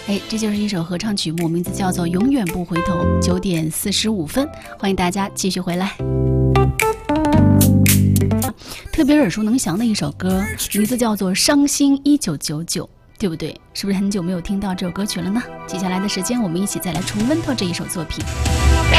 这就是一首合唱曲目，名字叫做《永远不回头》。9点45分，欢迎大家继续回来。特别耳熟能详的一首歌，名字叫做《伤心1999》，对不对？是不是很久没有听到这首歌曲了呢？接下来的时间，我们一起再来重温透这一首作品。